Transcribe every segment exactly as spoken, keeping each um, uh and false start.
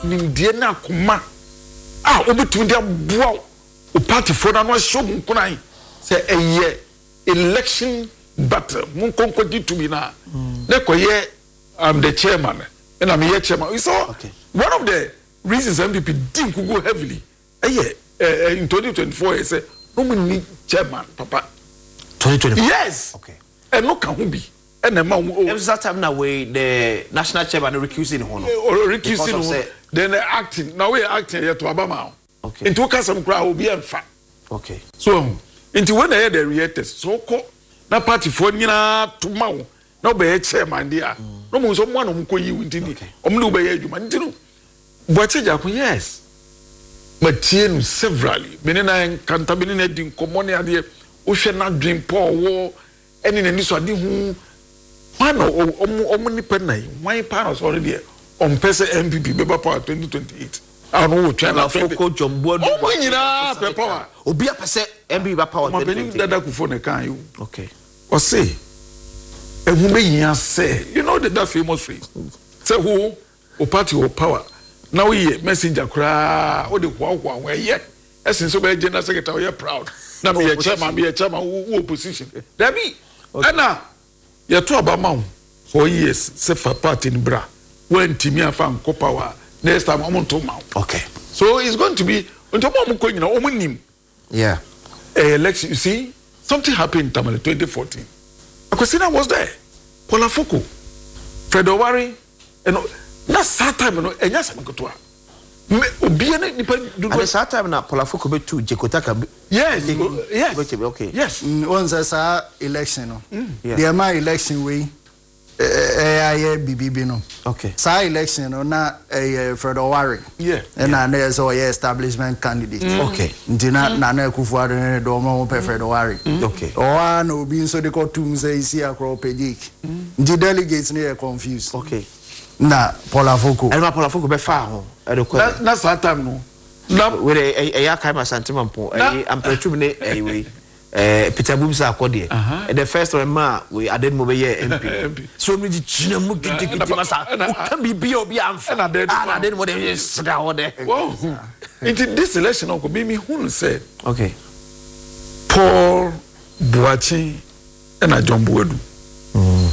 nimdie na akoma ah obetum dia boa o party for na no show nkunan say eye election battle mun konkodi to be na na koye I'm the chairman and I'm here chairman. You saw okay. One of the reasons M P P didn't go heavily eye uh, in twenty twenty-four say no we need chairman papa twenty twenty-four yes okay and no can be and the man it was that time now way the national chairman recusing him or recusing him then acting now we acting here to Obama okay into some crowd will be in fact okay so into when they the reactors so ko na party for nyina to ma na be chairman dia no mo so mo na mo koyi wintini o mo be adwuma ntino bo cheja ko yes matie no severally me na kanta be na di nkomo ne ade o hwe na dream paul wo eni na ni so ade hu man o mo ni penai why panos already on pese M P P beba power twenty twenty-eight ah no twa na foko jombo do o nyina pe power obi apese M P P ba power twenty twenty-eight dada kufo ne kan you okay o say ehun be yin say you know the that famous phrase say who o party o power now we messenger kra o de kwa kwa we ye esin so be general secretary we proud na me ye chairman be ye chairman who opposition that be ana ye to obama for years say for party in bra when timi afa nko power next time I'm to mount okay so it's going to be until mom ko nyina o nim yeah election you see something happened in Tamale twenty fourteen Akwesina was there Paul Afoko Fred Owari and that sad time no enya samekotoa me obi na nipa do at that time na Paul Afoko be to Jekotaka yes yes okay yes once sa election no the my election we eh eh B B B no okay sa election no na eh Fred Owari yeah and na na so yeah establishment candidate okay ndina na na Akufo-Addo ne do mo pe Fred Owari okay o an obi nso de ko tum say isi akro pejik ndi delegates ne are confused okay na Paul Afoko and Paul Afoko be fa ho e de ko na sa time no na we e ya kai masantima mpo e ampetum ne e we eh Peter Bumsa akode the first one ma we aden mo be ye M P so me di china mu gidigidi masa o kan bi bi obi amfa na aden mo de sida ho de wow into this election uncle be me who said okay Paul Boachi and a John Boadu mm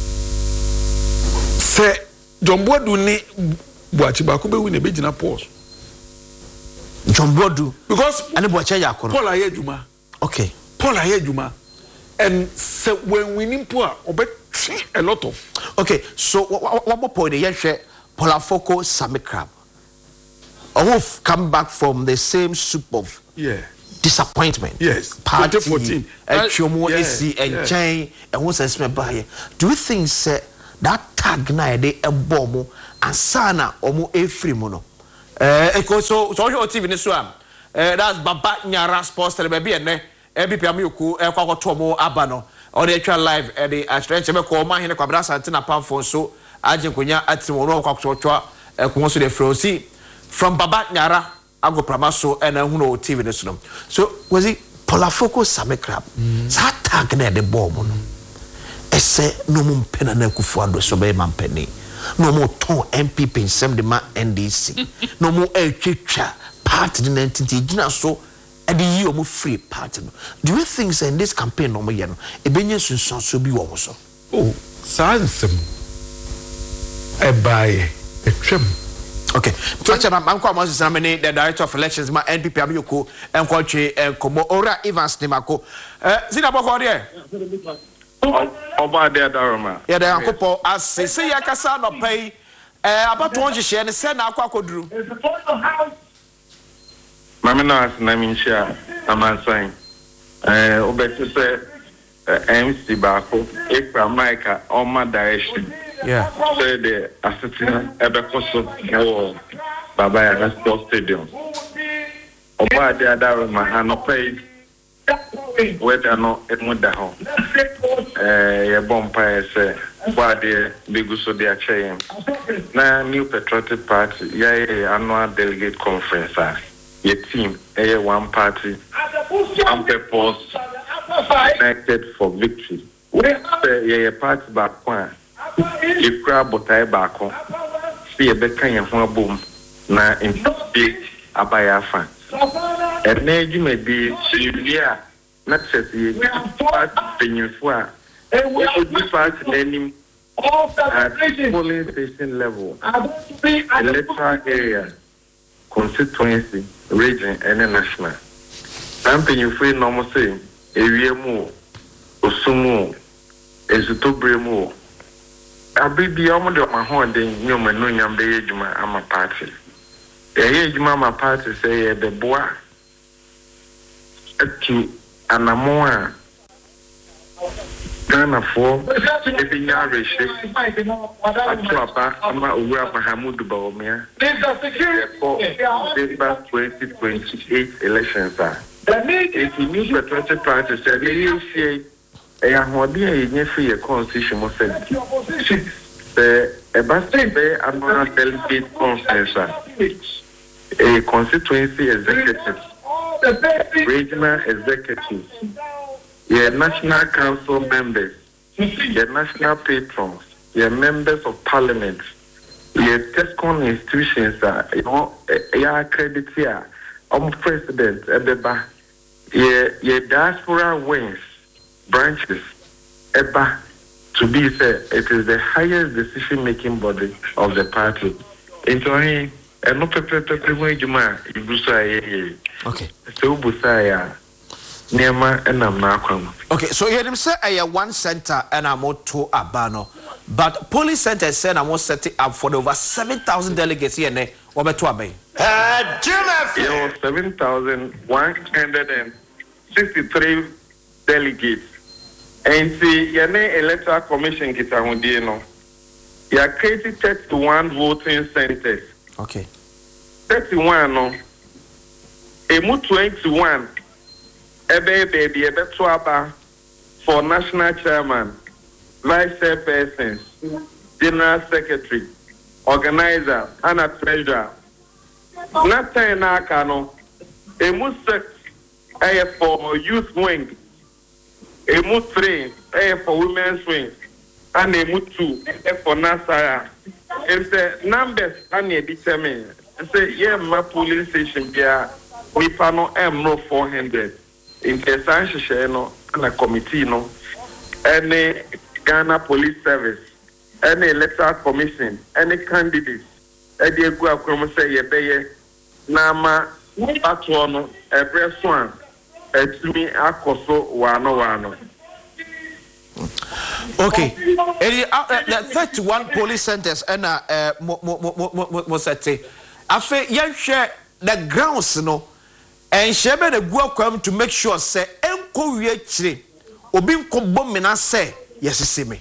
say John Boadu ni Boachi ba ko be win e be gina Paul John Boadu because and Boachi ya ko Paul ayeduma okay Paul ayeduma and so when we need poor obet a lot of okay so what what point dey hwe Paul Afoko Sami Crab of come back from the same soup of yeah disappointment yes twenty fourteen etwomo esi enchen ehun sesme baye do you think say that tag na dey ebo mo ansana omo efrimu no eh so so hwe T V ni so am eh that's Baba Nyara Sports Tele be ene M P P amyoko e kwa kwato mo aba no o dey twa live e dey astrenche be ko ma hene kwabra sante na pamfo so aje konya atimo ro kwa kwato e ko so dey frozi from Baba Nyara ago pramaso e na hu no T V ni so no so was it Paul Afoko Sami Crab sa tag na dey bomb no ese no mu mpena na Akufo-Addo so be mampeni no mo ton M P P nsem de ma N D C no mo e twetwa part the entity gina so and the year of free party. Do you think in this campaign no more yano e benye sunsun so bi wo so? Oh, sansem. E buy a trim. Okay. So I'm quite much the director of elections my N P P Amyoko and Kwache and Komo Ora Evans Nimako. Eh Zina boko there. Oba there Daroma. Yeah, the uncle Paul as say say yakasa no pay eh about one share and send na akwa kodru. Mama na na mi share amansan. Eh obeti say M C Bako ekra Micah on my direction. Yeah. Say the assistant ebekoso no Baba Yaga Sports Stadium. Oba there Daroma anopai whether no it would da home. Eh, your bumpire say, why the big so they are chain. Now, New Patriotic Party, yeah, annual delegate conference. Your team, a one party, one purpose, united for victory. Say, yeah, party back one. You grab what I back on. See a better and one boom. na impede abayafa ene edwumadi siria na tsese party penyefo a e party nanim at polling station level electoral area constituency region and national penyefo no mo say ewiemu osumu ezutobremu abibi omo de mahode nyoma no nyam de edwuma ama party eye edwuma ama party say e de boa atu anamo a Ghana for ebinya reshe atuapa ama owura Mahamudu Bawumia for December twenty twenty-eight elections are if you need patriotic party say you see e ahode e nyefe ye constitution mo say the Ebasebe annual delegate conference a constituency executive regional executives your national council members, your national patrons, your members of parliament, your TESCON institutions, you know, your accredited here, um, president, Ebeba, your, your diaspora wings, branches, Eba, to be said, it is the highest decision-making body of the party. Into any, and no pepe way you man, you do say, okay, so Busaya. Nema enam na akwam. Okay, so you them say a one center and I'm to Abano, but police center said I'm set it up for the over seven thousand delegates here. Ne, what about to Abe? Uh, Jim, seven thousand one hundred and sixty-three delegates. And see, your electoral commission get on the no. You are created thirty-one voting centers. Okay. thirty-one no. Emu twenty-one. Ebe baby, ebe twaba for national chairman, vice chairperson, general secretary, organizer, and a treasurer. Nothing na kano. Emu six, eh for youth wing. Emu three, eh for women's wing, and emu two, eh for Nasara. It's the numbers and ye determine. Say yeah, my polling station here, we pano M four hundred. In the Sanshire no and a committee no any Ghana Police Service, any electoral commission, any candidates, any go akrom say ye beye nama patro no every one etumi akoso wano wano. Okay. Any uh, thirty-one police centers and uh mo mo mo mo mo sete. Afa yen hwe the grounds no. And Shebe the Guaquam to make sure say enko wie chire obi nko bomina say yes see me.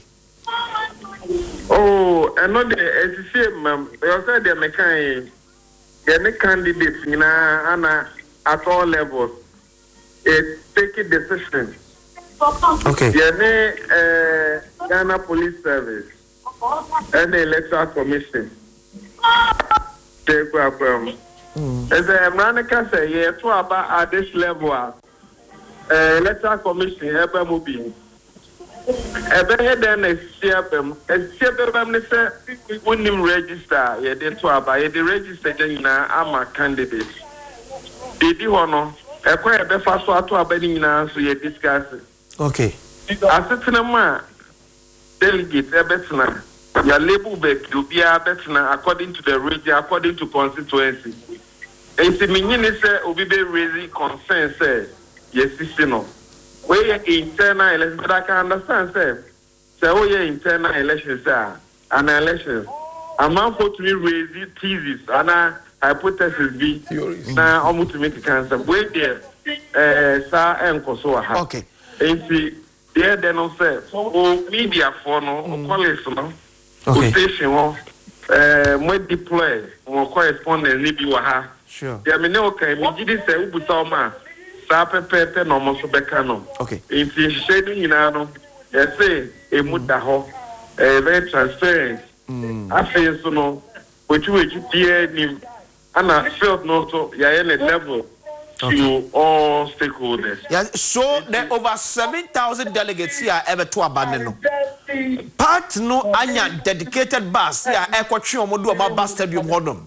Oh, and not the same ma'am. You said the mechanic the candidates na ana at all levels it take a decision. Okay. The uh, Ghana Police Service and the Electoral Commission take Guaquam. As a American say, yeah, to about at this level, uh, electoral commission, ever moving. Ever then a C F M, a C F M, they say, we wouldn't register, yeah, then to about the register, you know, I'm a candidate. Did you honor? A quite a fast to a bedding now, so you discuss it. Okay. As a cinema delegate, a better your label back, you'll be a better according to the region, according to constituency. And the meaning is that we be raising concern, say, yes, you know. Where internal elections, but I can understand, say, say, oh, yeah, internal elections, sir, and elections. I'm not going to be raising thesis, and a hypothesis be, now I'm going to make a cancer. Wait there, uh, sir, and Kosoa. Okay. And see, there, then, I say, oh, media for no, college, no, station, uh, more deploy, more correspondence, maybe waha. Sure. Yeah, me know okay. Me did say ubu sama. Sa pepe no mo so beka no. Okay. In the shading ina no. Yes say e muda ho. Eh very transparent. Mm. Afi so no. Wetu wetu die nim. Ana felt no so ya any level okay. to all stakeholders. Yeah, so there over seven thousand delegates here ever to abandon no. Part no anya dedicated bus here e kwatwe omodo about bus stadium hodom.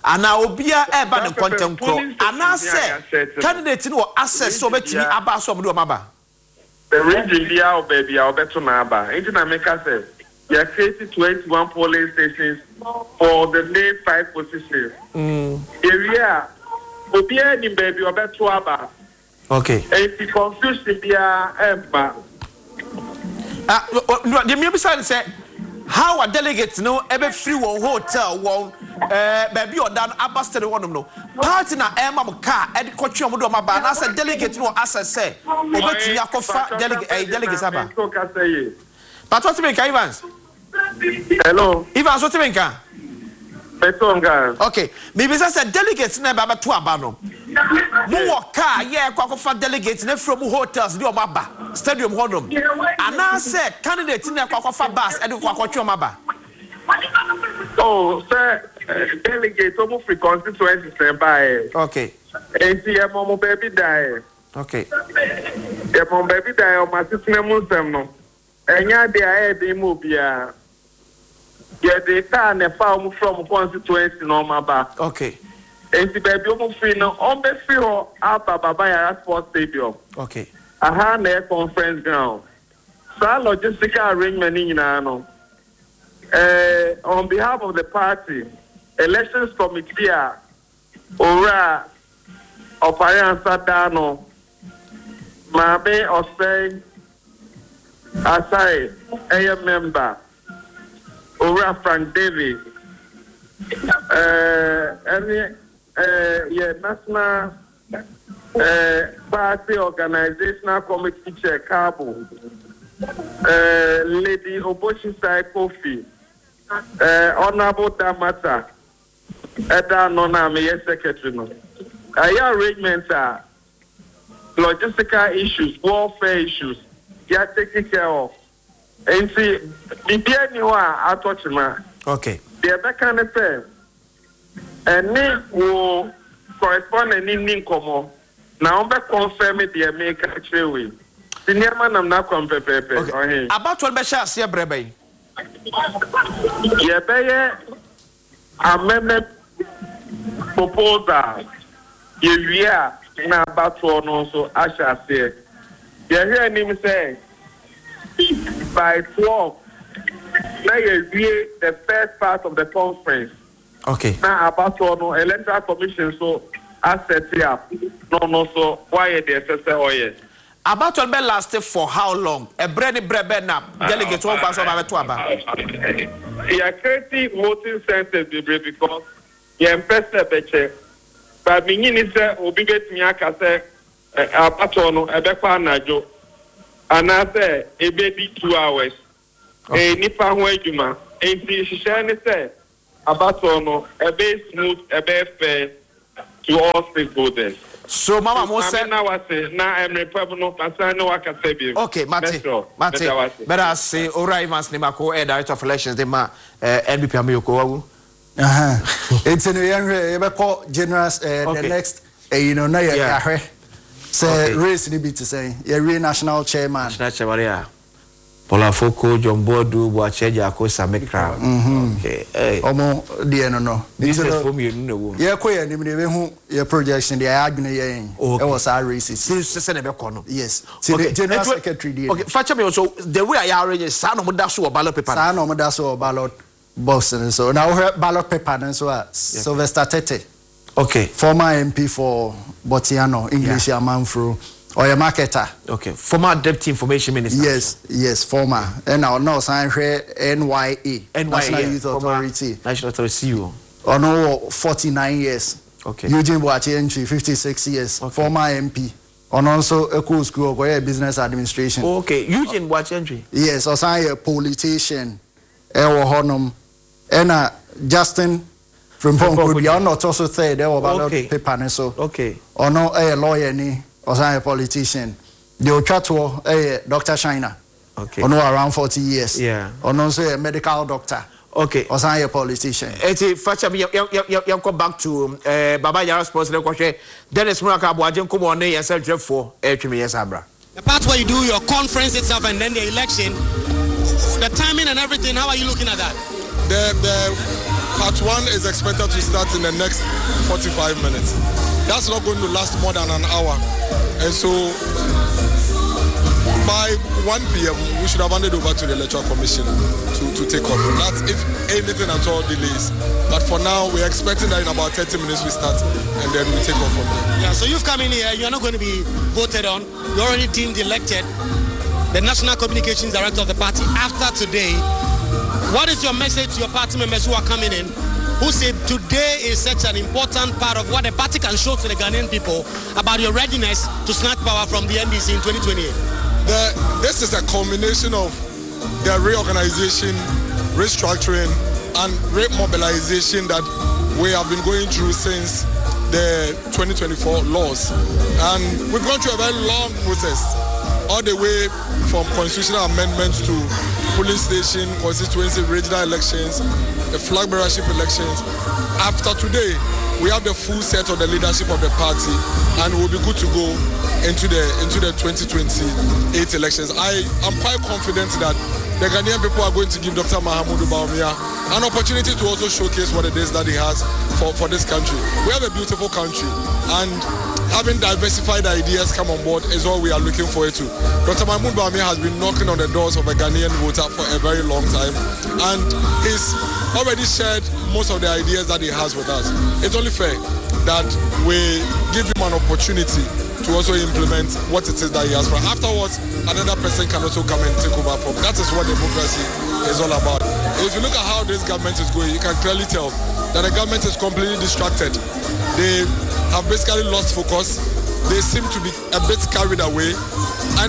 ana obia e ba ne content kro ana say candidate no access so betimi aba so mo do maba the region dia o baby a obeto na aba enti na make say you created twenty-one polling stations for the main five positions mm area obia ni baby obeto aba okay enti confusion dia emba ah the me be say how a delegate no ebe free one hotel one eh baby odan abastere one no party na emma car e kotwe omo do ma ba na say delegate no access say obetumi akofa delegate eh delegate aba but what me Evans hello Evans what me kan Betonga okay maybe say delegate na ba to aba no mo work car yeah akofa delegate na from hotels di omo aba stadium hodom ana say candidate na akofa bus e de akotwe omo aba oh sir uh, delegate omo free constituency say by okay enti e mo baby die okay e mo baby die o ma sitna mu sem no enya de a e mo bia ye de ta ne fa omo from constituency no ma ba okay enti baby omo free no on be free ho aba baba ya sports stadium okay aha na conference ground sa logistical arrangement ni na no uh, on behalf of the party elections committee ora oparian sadano mabe osei asai a member ora Frank Davis uh any uh yeah national uh party organizational committee chair Cabo uh lady Obochisa Kofi uh honorable Damata Eda Nona me secretary no aya arrangements are logistical issues warfare issues they are taken care of and see bibia ni wa atochima okay they be can say and ni wo correspond any nin komo na on be confirm the make actually we senior man am na come pepepe okay about what be share se brebe ye be ye amendment proposal ye wia na about no so asha say ye hear him say by twelve na ye wie the first part of the conference okay na about no electoral commission so asset up no no so why the S S O yes about what be last for how long e brand brebe na delegate one pass over to aba ya creative voting centers because ye mpese beche but me ni say obi betimi aka say about no e be kwa anajo ana say e be di two hours e nipa ho adwuma enti hihye ni say about no e be smooth e be fair to all stakeholders. So mama mo say na wase na emre pebo no pasan no waka say bi okay mate mate better say ora Evans Nimako head director of elections de ma N B P amyoko wawu aha it's in the we call general uh, the next uh, you know na ya ahwe say race ni be to say ya re national chairman national chairman ya Paula Foko John Bodu Boacheja Akosa Mekra okay eh omo de no no this is from you no wo ye ko ye ni me be hu ye projection de ya adwene ye e was our races since se na be ko no yes see the general secretary there okay facha me so the way I arrange sa no mo da so ballot paper sa no mo da so ballot box and so now ballot paper and so Sylvester Tete okay former M P for Botiano English yeah. Amanfro or a marketer okay former deputy information minister yes yes former and now no sign here N Y A National Youth Authority National Authority C E O or no forty-nine years okay Eugene Boache entry fifty-six years okay. Former M P and also a cool school or business administration okay Eugene Boache entry yes or sign a politician Ewo Honum and uh, Justin from Pongo be not also say there about paper so okay or no a lawyer ni or a politician the Ochato a Doctor China okay or no around forty years yeah or no say a medical doctor okay or a politician eti facha me yam come back to eh Baba Yara sports le kwhwe Dennis Muraka Boaje nkomo ne yesel drefo e tweme yesabra the part where you do your conference itself and then the election the timing and everything how are you looking at that the the part one is expected to start in the next forty-five minutes. That's not going to last more than an hour. And so by one p.m. we should have handed over to the Electoral Commission to, to take off. That's if anything at all delays. But for now, we're expecting that in about thirty minutes we start and then we take off from there. Yeah, so you've come in here, you're not going to be voted on. You're already deemed elected the National Communications Director of the party. After today, what is your message to your party members who are coming in, who say today is such an important part of what the party can show to the Ghanaian people about your readiness to snatch power from the N D C in twenty twenty-eight? The, this is a culmination of the reorganization, restructuring, and remobilization that we have been going through since the twenty twenty-four laws. And we've gone through a very long process, all the way from constitutional amendments to polling station, constituency, regional elections, the flag bearership elections. After today, we have the full set of the leadership of the party, and we'll be good to go into the into the twenty twenty-eight elections. I am quite confident that the Ghanaian people are going to give Doctor Mahamudu Bawumia an opportunity to also showcase what it is that he has for, for this country. We have a beautiful country, and having diversified ideas come on board is all we are looking forward to. Doctor Mahamudu Bawumia has been knocking on the doors of a Ghanaian voter for a very long time, and he's already shared most of the ideas that he has with us. It's only fair that we give him an opportunity to also implement what it is that he has for. Afterwards, another person can also come and take over from. That is what democracy is all about. If you look at how this government is going, you can clearly tell that the government is completely distracted. They have basically lost focus. They seem to be a bit carried away. And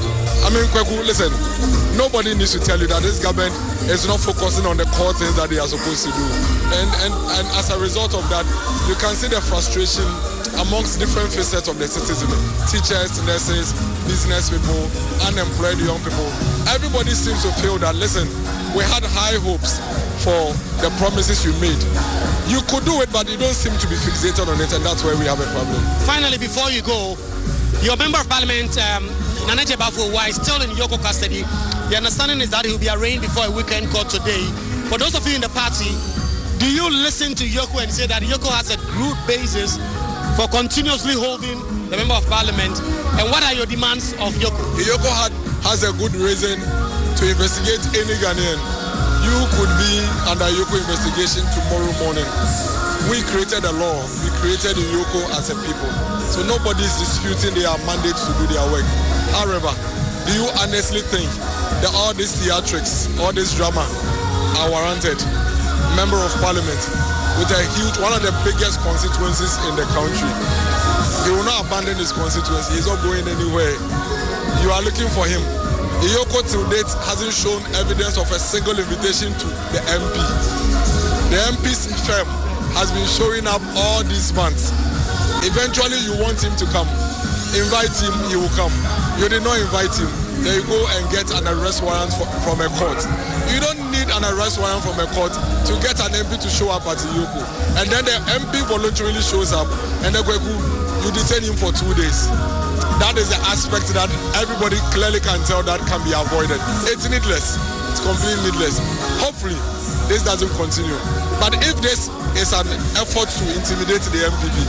I mean, Kweku, listen, nobody needs to tell you that this government is not focusing on the core things that they are supposed to do. And, and, and as a result of that, you can see the frustration amongst different facets of the citizen. Teachers, nurses, business people, unemployed young people. Everybody seems to feel that, listen, we had high hopes for the promises you made. You could do it, but you don't seem to be fixated on it, and that's where we have a problem. Finally, before you go, your member of parliament, um, Nana Jebafo, is still in Yoko custody. The understanding is that he will be arraigned before a weekend court today. For those of you in the party, do you listen to Yoko and say that Yoko has a good basis for continuously holding the member of parliament? And what are your demands of Yoko? Yoko had, has a good reason to investigate any Ghanaian. You could be under Yoko investigation tomorrow morning. We created a law. We created Yoko as a people. So nobody is disputing their mandate to do their work. However, do you honestly think that all these theatrics, all this drama are warranted? Member of parliament with a huge, one of the biggest constituencies in the country. He will not abandon his constituency. He's not going anywhere. You are looking for him. Yoko till date hasn't shown evidence of a single invitation to the M P. The M P's firm has been showing up all these months. Eventually you want him to come. Invite him, he will come. You did not invite him. Then you go and get an arrest warrant for, from a court. You don't need an arrest warrant from a court to get an M P to show up at Yoko. And then the M P voluntarily shows up and then you detain him for two days. That is the aspect that everybody clearly can tell that can be avoided. It's needless. It's completely needless. Hopefully, this doesn't continue. But if this is an effort to intimidate the M P P,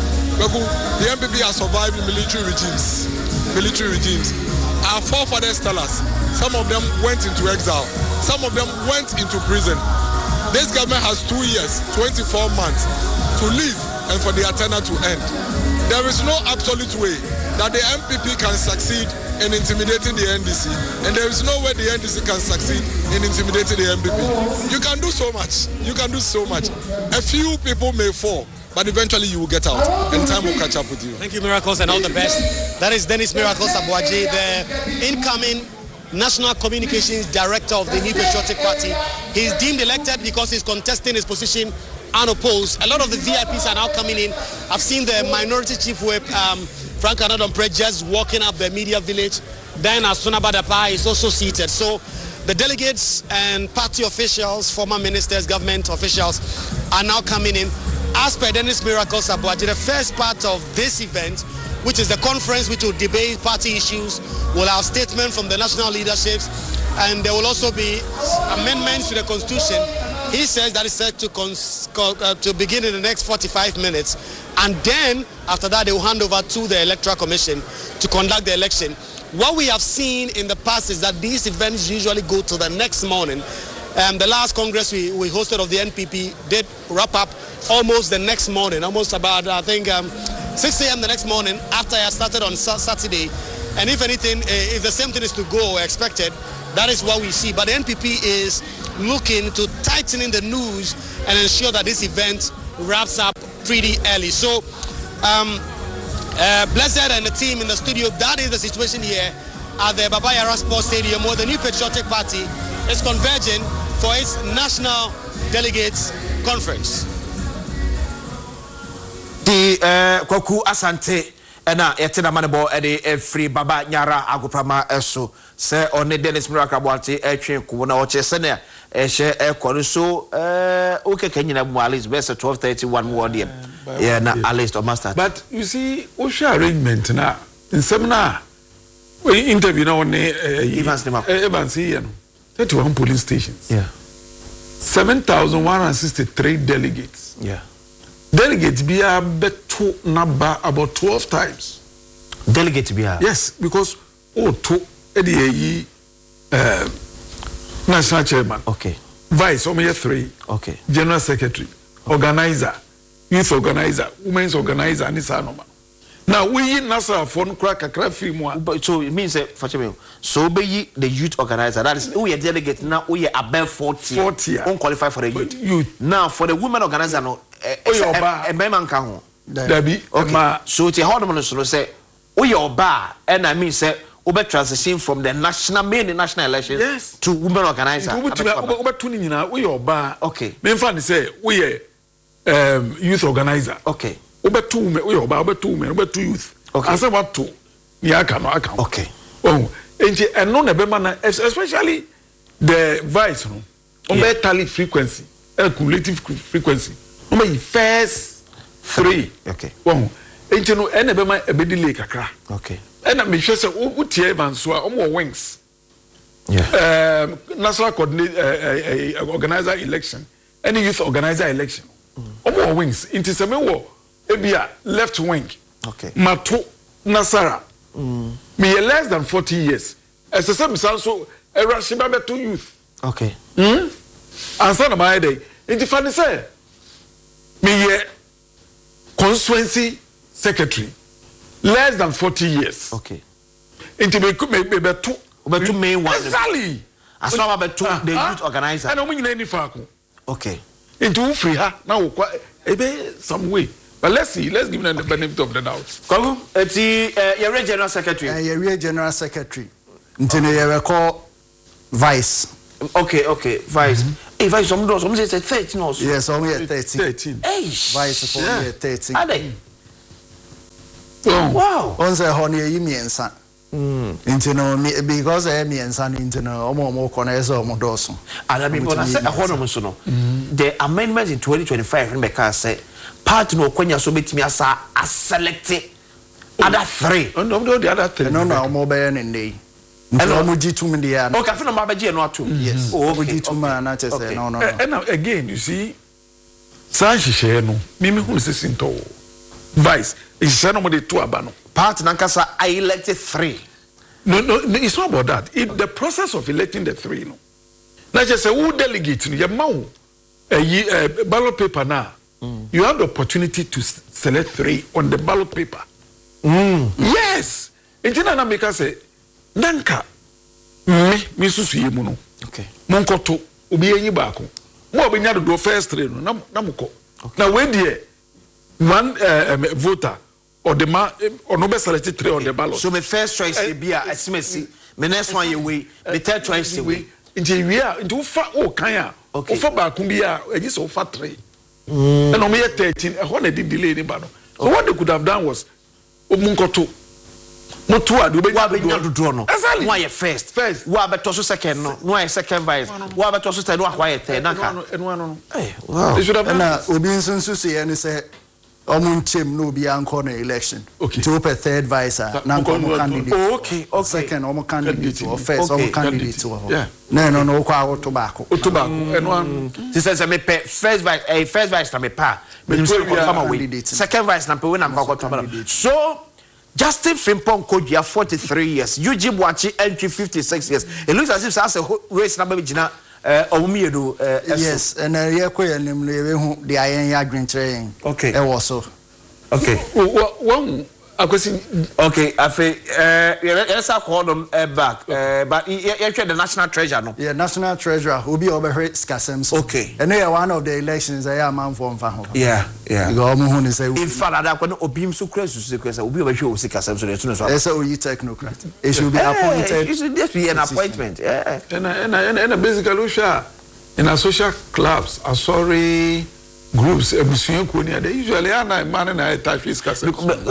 the M P P has survived military regimes. Military regimes. Our forefathers tell us, some of them went into exile. Some of them went into prison. This government has two years, twenty-four months to live and for the tenure to end. There is no absolute way that the M P P can succeed in intimidating the N D C, and there is no way the N D C can succeed in intimidating the M P P. You can do so much. You can do so much. A few people may fall, but eventually you will get out, and time will catch up with you. Thank you, Miracles, and all the best. That is Dennis Miracles Abuaje, the incoming National Communications Director of the New Patriotic Party. He is deemed elected because he's contesting his position unopposed. A lot of the V I Ps are now coming in. I've seen the Minority Chief Whip, um, Frank Anadompre, just walking up the media village. Then Asuna Badapa is also seated. So the delegates and party officials, former ministers, government officials are now coming in. As per Dennis Miracles Abuaje, the first part of this event, which is the conference which will debate party issues, will have statement from the national leaderships, and there will also be amendments to the constitution He says that is set to cons- co- uh, to begin in the next forty-five minutes, and then after that they will hand over to the Electoral Commission to conduct the election. What we have seen in the past is that these events usually go to the next morning. Um, the last Congress we, we hosted of the N P P did wrap up almost the next morning, almost about, I think, um, six a.m. the next morning after I started on sa- Saturday. And if anything, uh, if the same thing is to go or expected, that is what we see. But the N P P is looking to tighten in the news and ensure that this event wraps up pretty early. So, um, uh, Blessed and the team in the studio, that is the situation here at the Baba Yara Sports Stadium, where the New Patriotic Party is converging for its National Delegates Conference. The uh, Kwaku Asante ena yɛtena mane bɔ ɛde ɛfiri Baba Nyara agoprama ɛso sɛ ɔne Dennis Miracle Boate ɛtwe ko na ɔkyɛ sɛnea ɛhyɛ ɛkɔ so ɛɛ okeke nyina mu Alice bɛsɛ twelve thirty one mu ɔdeɛ yeah na Alice to master. But you see osha arrangement na nsɛm na interview na one Evans Nimako Evans here no thirty-one polling stations, yeah, seven thousand one hundred sixty-three delegates, yeah. Delegates be a better number about twelve times. Delegates be a yes, because oh to Eddie uh, national chairman, okay, vice omega three, okay, general secretary, okay, organizer, youth organizer, women's organizer, and this anoma. Now we in Nasa phone crack a crack film. So it means that for me, so be the youth organizer. That is, we are delegate now. We are above forty. Forty. Unqualified for the youth. Youth. Now for the women organizer, no. Oyoba. A man can. Debbie. Okay. So the Hormone so say, Oyoba, and I mean say, Obe transition from the national main national elections yes. to women organizer. Obe tuning na Oyoba. Okay. Me fan say we are um youth organizer. Okay. Obe two me Oyoba obe two me obe two youth. Okay. I say what two? Ni aka no aka. Okay. Oh, enti eno na be man especially the vice no. Obe tally frequency, cumulative frequency. Obe first three. Okay. Oh, enti no ene be man e be delay kakra. Okay. And me sure say wo tie Evans so omo wings. Yeah. Um national coordinate uh, uh, uh, organizer election, any youth organizer election. Omo mm. wings into some wo ebia left wing. Okay. Mato Nasara. Mm. Me less than forty years. As a some so era shiba beto youth. Okay. Hmm. Answer na my day. Into funny say me ye constituency secretary. Less than forty years. Okay. Into me me me beto beto main one. Exactly. As long as beto the youth organizer. And omo nyina ni faako. Okay. Into free ha na wo kwa ebe some way. But let's see, let's give them the benefit of the doubt. Kwaku, eti uh, your general secretary. Uh, your general secretary. Ntino you call vice. Okay, okay, vice. Mm-hmm. Hey, vice, some some say thirteen also. Yes, only at thirteen. thirteen. Hey, vice for yeah. only at thirteen. Are they? Oh. Wow. On say honey yimiensa. Mm. Ntino because I miensa ntino omo omo kona eso omo doso. And I mean, but I said a hono so no. The amendment in twenty twenty-five make us say part no kwanya so betimi asa a select other three. No, no, the other three. No, no, omo be yen ndey. Ntino omo gitu me dey. Okay, feel no ma be no atum. Yes. Oh, omo gitu ma na che say no no. And again, you see, sa hihye no, me me hu se sinto. Vice, is no mo dey to aba no. Part nankasa I elected three. No, no, it's not about that. It, the process of electing the three, no. Now just say who delegate you know, a ballot paper now. Mm. You have the opportunity to s- select three on the ballot paper. Mm. Yes. Intina na make say nanka me me susu yemu no. Okay. Monkoto obi enyi baako. Mo obi nya do first three no na na moko. Na we dey one uh, um, voter or the man or no be selected three on the ballot. So my first choice uh, be a esimesi, my next one you way, the third choice you way. Nti we are nti ufa o kan a. Okay. Ufa baako bi a eji so ufa three. Mm. And we thirteen e ho na di delay ni ba no. So what they could have done was omunkoto moto adu be wa be nya do no. Exactly. Wa ye first. First. Wa be to so second no. No second vice. Wa be to so third no akwa ye third na ka. Eno ano no. Eh, wow. They should have done. Na obi nso nso se ye ni say Omun chim no be anchor election. Okay. To open third vice, now candidate. Oh, okay, okay. Second, omo candidate or first, okay. omo candidate to. Yeah. No, no, no, kwa tobacco. Tobacco. And one. This is a me first vice, a first vice na me pa. Me come away. Second vice na pe when I'm going. So Justin Frimpong Kodjia forty-three years. Eugene Boakye entry fifty-six years. It looks as if that's a race number jina uh Omiedo uh yes, and uh yeah ko yanim no the iron ya green train. Okay. E was so. Okay. One akwesi okay, afi uh yes I call them uh, back. Uh but you the national treasurer no. Yeah, national treasurer Obi Oberhe Skasem. Okay. And yeah one of the elections I am man for mfa. Yeah, yeah. Because omo hu ni say in fact that when Obi msu kresu se kresu Obi Oberhe o Skasem so dey so. Yes, o you technocrat. It should be appointed. It should just be an appointment. Yeah. And and and basically usha in a social clubs, a sorry groups ebusuan ko ni they usually are na man na touch Skasem.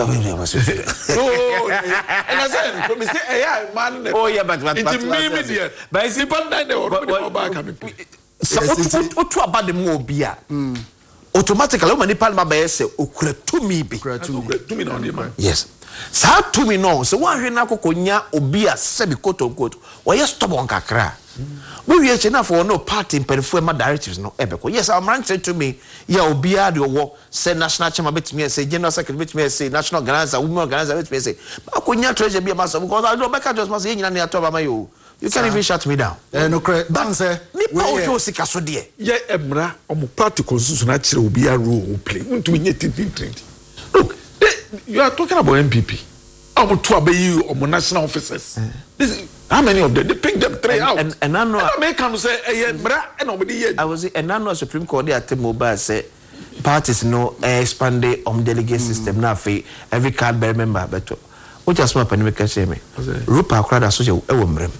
Oh, and I said, come say, yeah, man. Oh yeah, but but it's me media. But it's important that they will back coming. So what what about the mobia? Automatically when people ma be say okura tumi bi. Tumi na on the man. Yes. Sa tumi no, so wan hwe na kokonya obi a sebi koto koto. Wo ye stubborn kakra. We we che na for no party mpelifo ma directives no ebeko. Yes, I'm ranking to me. Yeah, obi a de wo say national chairman betimi say general secretary betimi say national organizer, women organizer betimi say. Ba konya treasure bi maso because I don't back just must say nyina na to ba mayo. You can't even shut me down. Eh no credit. Ban say ni pa o sika so de. Ye emra omo party constitution na kire obi a role play. Untu nye tintin. Look, you are talking about M P P. Omo to abayi omo national officers. This how many of them they pick them three and, out. And and I know I make come say eh emra and nobody here. I was and I know Supreme Court dey at mobile say parties no expand the um delegate system na fe every card bearer member beto. What just small pandemic say me. Rupa Akrada so e wo mrem.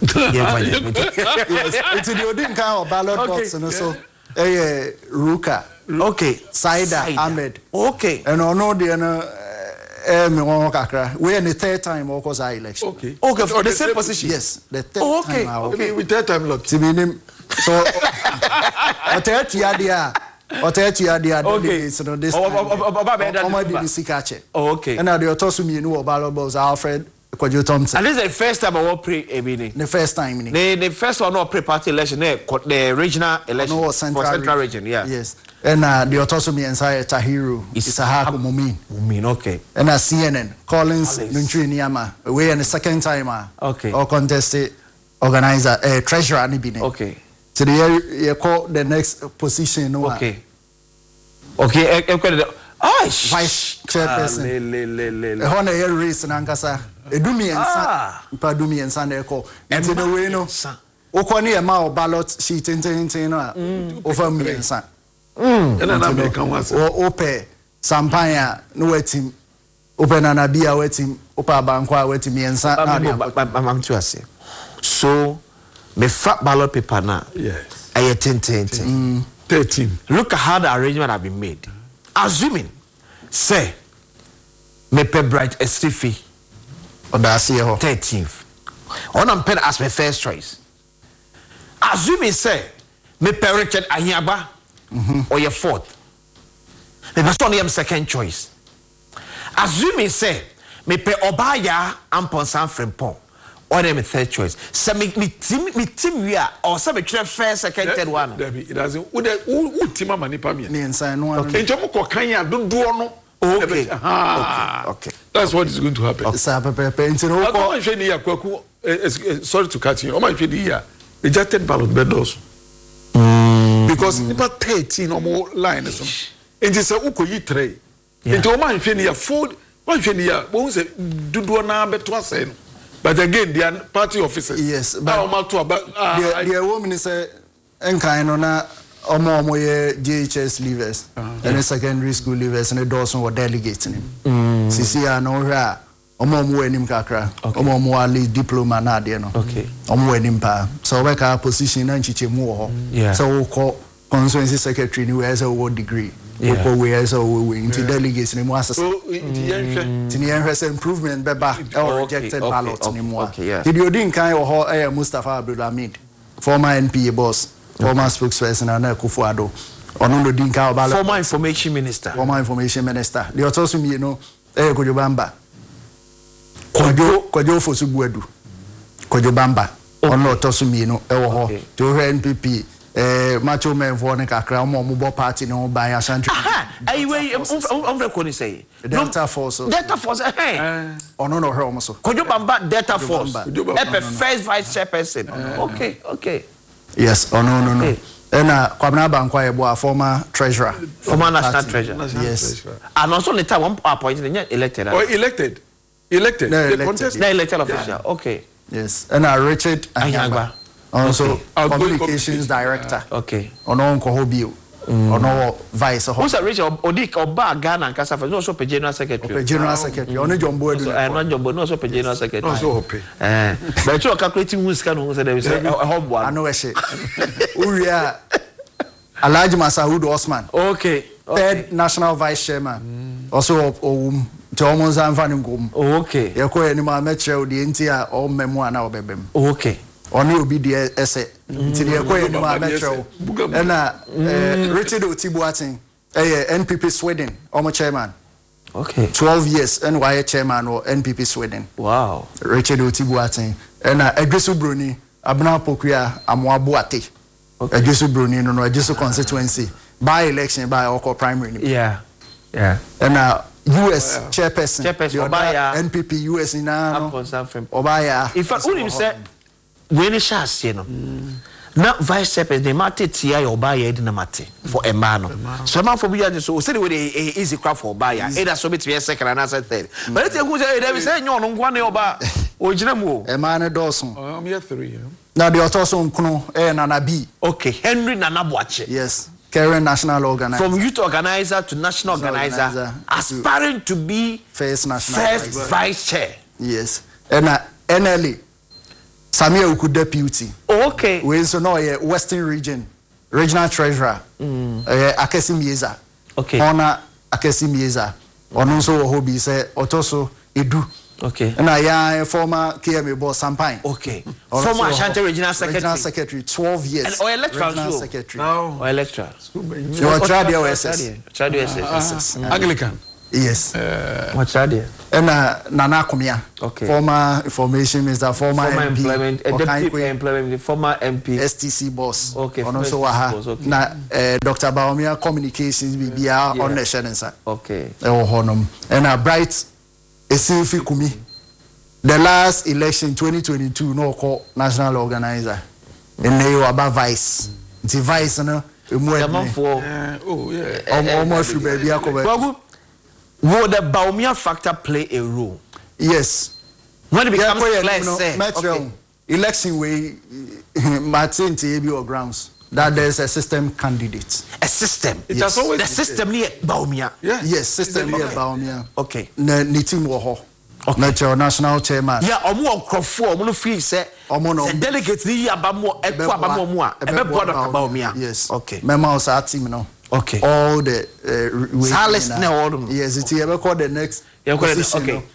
Yes, it's the Odin kind of ballot box and so eh Ruka. Okay, Saida Ahmed. Okay. And ono the no eh me won kakra. We in the third time we cause our election. Okay. Okay, for the same position. Yes, the third oh, okay. time. Okay, with third time lot. Tibinim so otet ya dia. Otet ya dia so no this. Omo di sikache. Oh, okay. And now the otosu mi no ballot box Alfred Kwadwo Thompson. And this is the first time I will pray a meeting. The first time in the the first one no pre party election the regional election no, central, for central region. region, yeah. Yes. And uh, the autonomy inside Tahiru Isahako Mumin. Mumin, okay. And uh, C N N Collins Nuntri Niyama. We in the second time uh, okay. Or contested organizer uh, treasurer Anibine. Okay. So the you, you call the next position no. Okay. Okay, okay. Ah, vice chairperson. Le le le le. The one air race in Ankasa. Edumi ensa. Pa dumi ensa na eko. Enti the way no. Okoni e ma ballot sheet enten enten no. Over me ensa. Mm. And I make one say. O ope sampanya no wetim. Open na bia wetim. Opa bankwa wetim ensa na dia. I'm to say. So me fat ballot paper na. Yes. Aye ten ten ten. thirteen. Look at how the arrangement have been made. Assuming, say, me pay bright Estifi on the thirteenth. On I'm paid as my first choice. Assuming, say, me pay Richard Anyaba or your fourth. Me pass on your second choice. Assuming, say, me pay Obaya and Ponsan Frimpong or them third choice. So me me team me team we are or some me first, second, third one. It doesn't. Who who team mani pa me? Me inside no one. Okay. Njomo ko kanya do do no. Okay. Ah. Okay. Okay. That's what is going to happen. Sa pepe pe nti no ko. Akwa ni yakwaku. Sorry to cut you. O ma hwe ni ya. Rejected ballot bedos. Because nipa thirteen omo line so. Nti se ukoyi three. Nti o ma hwe ni ya fold. Wa hwe ni ya. Bo se dudu na beto ase no. But again, they are party officers. Yes, but the the woman is a enkai no na omo omo ye J H S leavers and the secondary school leavers and the Dawson were delegating him. Sisi ya no hra omo omo enim kakra omo omo ali diploma na de no. Okay. Omo enim pa. So we ka position na nchichemu ho. So we call constituency secretary ni we as a award degree. Yeah. We as a we into delegates ni mo asase. So the the improvement beba or rejected ballot ni mo. Okay, yeah. The Odin kan wo ho eh Mustafa Abdulhamid, former N P A boss, former spokesperson and Akufo-Addo. Ono no dinka obala. Former information minister. Former information minister. The otoso mi no eh Kojo Bamba. Kojo Kojo Fosu Buadu. Kojo Bamba. Ono otoso mi no e wo ho. To N P P eh macho men for ne kakra mo mo party no ban Ashanti. Aha. Ayi we on on ko ni say. Delta Force. Delta Force eh. Ono no hwe omo so. Kojo Bamba Delta Force. E first vice chairperson. Okay, okay. Yes, oh no no no. And uh Kwabena Bankwa Yebo a former treasurer. Former national treasurer. Yes. And also later one appointed and elected. Or elected. Elected. No, the elected, contest. The elected official. Okay. Yes. And uh Richard Anyagba. Also Okay. communications director. Okay. Ono nko hobio. Ono vice ho. Who's a Richard Odik Oba Ghana and Kasa for also general secretary. The general secretary. Ono Jombo Edu. I not Jombo no so general secretary. No so hope. Eh. But you calculating who's can who said there is a home one. I know she. Uria Alhaji Masaud Osman. Okay. Third national vice chairman. Also um to almost anfani ngum. Okay. Yeko eni ma metre odi enti a o memo ana obebem. Okay. Oni obi de ese nti de yeko eni ma metre o. Na Richard Otibuatin eh N P P Sweden omo chairman. Okay. twelve years N Y chairman or N P P Sweden. Wow. Richard Otibuatin. Na Edwisu Bruni Abna Pokuya Amwabuate. Okay. Edwisu Bruni no no Edwisu constituency. By election by Oko primary. Yeah. Yeah. And uh U S oh, yeah. chairperson. Chairperson Obaya. N P P U S in now. Obaya. In fact, who say when it shas, you know. Now vice chairperson they mate T I Obaya edina mate for a man. So man for be so say the way easy crap for Obaya. Either so be to be second and answer third. But let's go say they say no no one Oba. Original mo. A man Dawson. I'm here three. Now the Otoso Nkuno eh Nana B. Okay, Henry Nana Boache. Yes. Current national organizer. From youth organizer to national organizer, organizer, aspiring to be first national first vice, vice chair. Yes. And uh, N L A, Samia Uku deputy. Okay. We so know a Western region, regional treasurer, mm. uh, Akesi Mieza. Okay. Honor Akesi Mieza. Ononso hobby say Otoso Edu. Okay. And I am former K M A boss Sampain. Okay. Former Ashanti Regional Secretary. Regional Secretary, twelve years. And or electoral Regional so. Secretary. No. Or electoral. You are Tradio S S. Tradio S S. Anglican. Yes. What Tradio? And uh, Nana Kumia. Okay. Former information minister, former, former M P. Employment, uh, deputy employment, former M P. S T C boss. Okay. On also aha. Okay. Na uh, Doctor Baomia communications B B R on the Shenansa. Okay. Oh honum. And a bright Esifi Kumi. The last election twenty twenty-two no call national organizer. And they were about vice. The vice no. Uh, oh yeah. Almost baby. Would the Baumia factor play a role? Yes. When it becomes yeah, clear, you know, say, Metro, okay. Election way, Martin T A B or grounds that there's a system candidate. A system. It yes. has always the system near Baumia. Yeah. Yes, system near Baumia. Okay. Nitim Woho. Metro national chairman. Yeah, omo okrofo omo no free say omo no delegate ni abamo eko abamo mu a ebe board of Baumia. Yes. Okay. Members our team no. Okay. All the uh, Salis na all them. Yes, it you ever call the next yeah, position, okay.